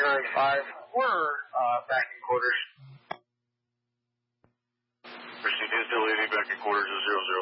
5, we're back in quarters. Pursuit is still leading back in quarters of 00.